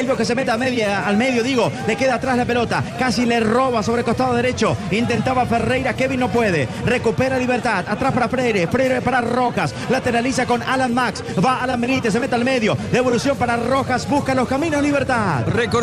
Kelvio que se mete al medio, digo, le queda atrás la pelota, casi le roba sobre el costado derecho, intentaba Ferreira, Kevin no puede, recupera Libertad, atrás para Freire para Rojas, lateraliza con Alan Max, va Alan Benítez, se mete al medio, devolución para Rojas, busca los caminos Libertad.